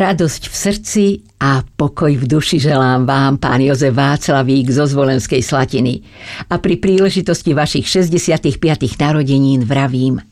Radosť v srdci a pokoj v duši želám vám, pán Jozef Václavík zo Zvolenskej Slatiny. A pri príležitosti vašich 65. narodenín vravím: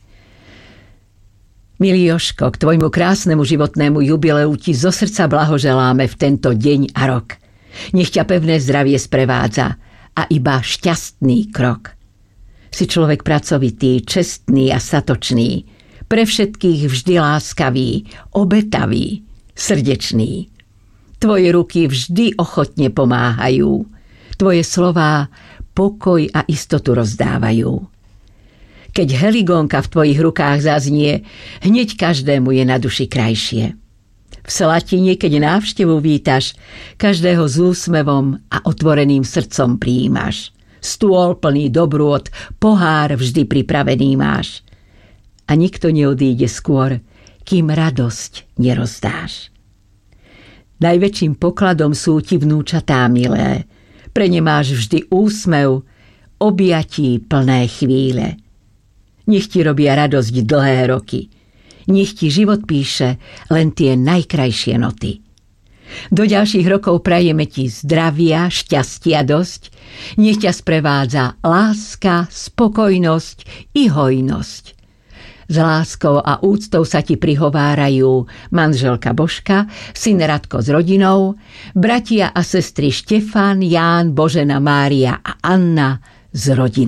Milý Jožko, k tvojmu krásnemu životnému jubileu ti zo srdca blahoželáme v tento deň a rok. Nech ťa pevné zdravie sprevádza a iba šťastný krok. Si človek pracovitý, čestný a statočný, pre všetkých vždy láskavý, obetavý, srdečný. Tvoje ruky vždy ochotne pomáhajú. Tvoje slová pokoj a istotu rozdávajú. Keď heligónka v tvojich rukách zaznie, hneď každému je na duši krajšie. V Slatine, keď návštevu vítaš, každého s úsmevom a otvoreným srdcom prijímaš. Stôl plný dobrôt, pohár vždy pripravený máš. A nikto neodíde skôr, kým radosť nerozdáš. Najväčším pokladom sú ti vnúčatá milé. Pre ne máš vždy úsmev, objatí plné chvíle. Nech ti robia radosť dlhé roky. Nech ti život píše len tie najkrajšie noty. Do ďalších rokov prajeme ti zdravia, šťastia dosť. Nech ťa sprevádza láska, spokojnosť i hojnosť. S láskou a úctou sa ti prihovárajú manželka Božka, syn Radko s rodinou, bratia a sestry Štefan, Ján, Božena, Mária a Anna s rodinou.